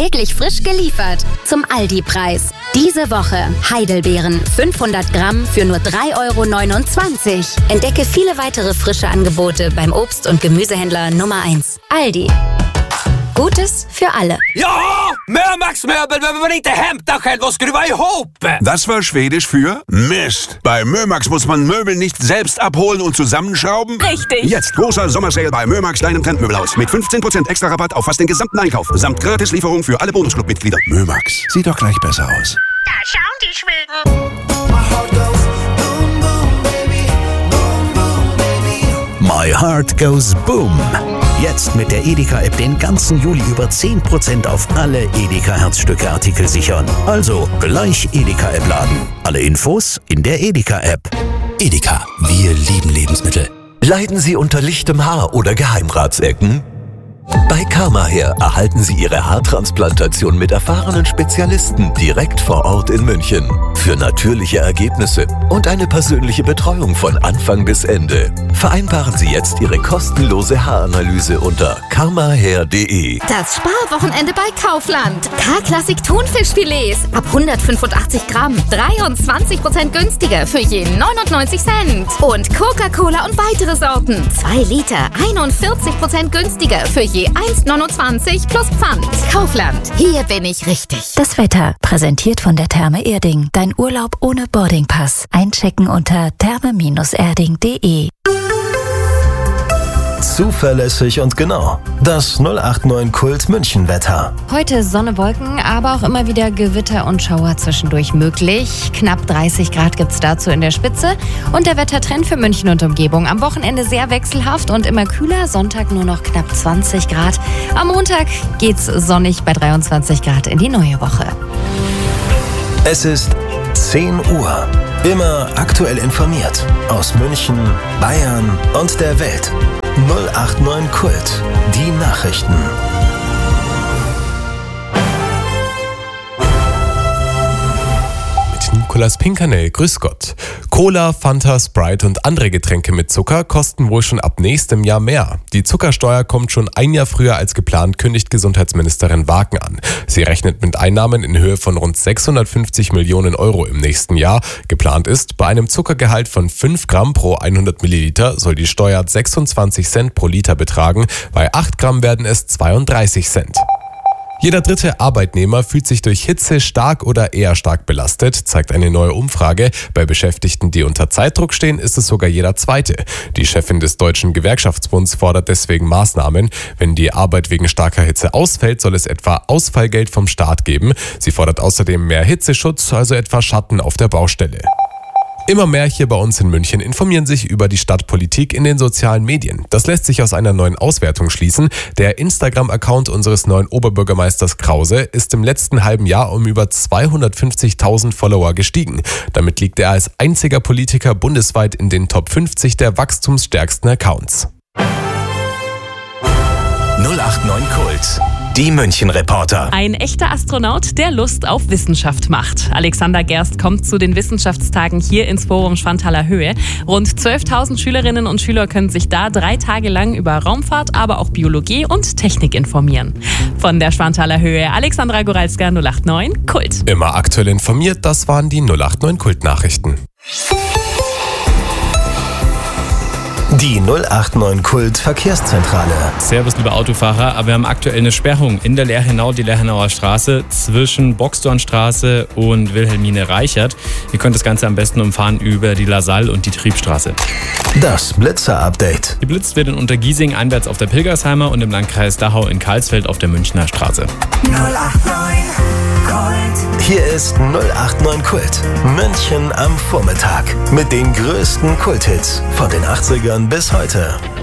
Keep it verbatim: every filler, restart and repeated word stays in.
täglich frisch geliefert. Zum Aldi-Preis. Diese Woche Heidelbeeren fünfhundert Gramm für nur drei Euro neunundzwanzig. Entdecke viele weitere frische Angebote beim Obst- und Gemüsehändler Nummer eins. Aldi. Gutes für alle. Ja, Mömax-Möbel, wenn man inte hämtar själv och skruva ihop. Das war Schwedisch für Mist. Bei Mömax muss man Möbel nicht selbst abholen und zusammenschrauben. Richtig. Jetzt großer Sommersale bei Mömax, deinem Trendmöbelhaus. Mit fünfzehn Prozent extra Rabatt auf fast den gesamten Einkauf. Samt Gratislieferung für alle Bonusclub-Mitglieder. Mömax, sieht doch gleich besser aus. Da schauen die Schweden. My Heart Goes Boom. Jetzt mit der Edeka-App den ganzen Juli über zehn Prozent auf alle Edeka-Herzstücke-Artikel sichern. Also gleich Edeka-App laden. Alle Infos in der Edeka-App. Edeka, wir lieben Lebensmittel. Leiden Sie unter lichtem Haar oder Geheimratsecken? Bei Karmahair erhalten Sie Ihre Haartransplantation mit erfahrenen Spezialisten direkt vor Ort in München. Für natürliche Ergebnisse und eine persönliche Betreuung von Anfang bis Ende. Vereinbaren Sie jetzt Ihre kostenlose Haaranalyse unter karmahair punkt de. Das Sparwochenende bei Kaufland. K-Klassik Thunfischfilets ab hundertfünfundachtzig Gramm. dreiundzwanzig Prozent günstiger für je neunundneunzig Cent. Und Coca-Cola und weitere Sorten. zwei Liter, einundvierzig Prozent günstiger für je eins neunundzwanzig plus Pfand. Kaufland. Hier bin ich richtig. Das Wetter, präsentiert von der Therme Erding. Dein Urlaub ohne Boardingpass. Einchecken unter therme erding punkt de. Zuverlässig und genau. Das null acht neun Kult München Wetter. Heute Sonne, Wolken, aber auch immer wieder Gewitter und Schauer zwischendurch möglich. Knapp dreißig Grad gibt's dazu in der Spitze. Und der Wettertrend für München und Umgebung. Am Wochenende sehr wechselhaft und immer kühler. Sonntag nur noch knapp zwanzig Grad. Am Montag geht's sonnig bei dreiundzwanzig Grad in die neue Woche. Es ist zehn Uhr. Immer aktuell informiert. Aus München, Bayern und der Welt. null acht neun Kult. Die Nachrichten. Mit Nicolas Pinkernell, grüß Gott. Cola, Fanta, Sprite und andere Getränke mit Zucker kosten wohl schon ab nächstem Jahr mehr. Die Zuckersteuer kommt schon ein Jahr früher als geplant, kündigt Gesundheitsministerin Waken an. Sie rechnet mit Einnahmen in Höhe von rund sechshundertfünfzig Millionen Euro im nächsten Jahr. Geplant ist, bei einem Zuckergehalt von fünf Gramm pro hundert Milliliter soll die Steuer sechsundzwanzig Cent pro Liter betragen. Bei acht Gramm werden es zweiunddreißig Cent. Jeder dritte Arbeitnehmer fühlt sich durch Hitze stark oder eher stark belastet, zeigt eine neue Umfrage. Bei Beschäftigten, die unter Zeitdruck stehen, ist es sogar jeder zweite. Die Chefin des Deutschen Gewerkschaftsbunds fordert deswegen Maßnahmen. Wenn die Arbeit wegen starker Hitze ausfällt, soll es etwa Ausfallgeld vom Staat geben. Sie fordert außerdem mehr Hitzeschutz, also etwa Schatten auf der Baustelle. Immer mehr hier bei uns in München informieren sich über die Stadtpolitik in den sozialen Medien. Das lässt sich aus einer neuen Auswertung schließen. Der Instagram-Account unseres neuen Oberbürgermeisters Krause ist im letzten halben Jahr um über zweihundertfünfzigtausend Follower gestiegen. Damit liegt er als einziger Politiker bundesweit in den Top fünfzig der wachstumsstärksten Accounts. null acht neun Kult. Die München-Reporter. Ein echter Astronaut, der Lust auf Wissenschaft macht. Alexander Gerst kommt zu den Wissenschaftstagen hier ins Forum Schwanthaler Höhe. Rund zwölftausend Schülerinnen und Schüler können sich da drei Tage lang über Raumfahrt, aber auch Biologie und Technik informieren. Von der Schwanthaler Höhe, Alexandra Goralska, null acht neun Kult. Immer aktuell informiert, das waren die null acht neun Kult-Nachrichten. Die null acht neun Kult Verkehrszentrale. Servus, liebe Autofahrer, aber wir haben aktuell eine Sperrung in der Lerchenau, die Lerchenauer Straße, zwischen Boxdornstraße und Wilhelmine Reichert. Ihr könnt das Ganze am besten umfahren über die Lasalle und die Triebstraße. Das Blitzer-Update. Geblitzt wird in Untergiesing einwärts auf der Pilgersheimer und im Landkreis Dachau in Karlsfeld auf der Münchner Straße. null acht neun Kult. Hier ist null acht neun Kult. München am Vormittag. Mit den größten Kulthits von den achtzigern bis heute.